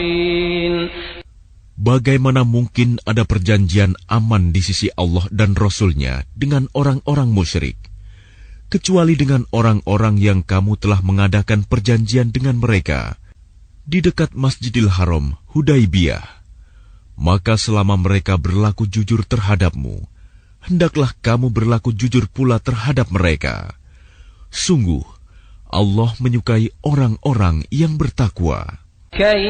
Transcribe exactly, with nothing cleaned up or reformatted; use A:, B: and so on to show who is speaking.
A: Bagaimana mungkin ada perjanjian aman di sisi Allah dan Rasul-Nya dengan orang-orang musyrik, kecuali dengan orang-orang yang kamu telah mengadakan perjanjian dengan mereka di dekat Masjidil Haram, Hudaibiyah. Maka selama mereka berlaku jujur terhadapmu, hendaklah kamu berlaku jujur pula terhadap mereka. Sungguh, Allah menyukai orang-orang yang bertakwa.